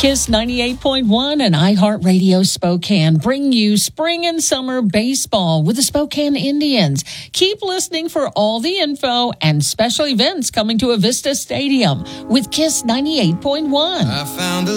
Kiss 98.1 and iHeartRadio Spokane bring you spring and summer baseball with the Spokane Indians. Keep listening for all the info and special events coming to Avista Stadium with Kiss 98.1. I found a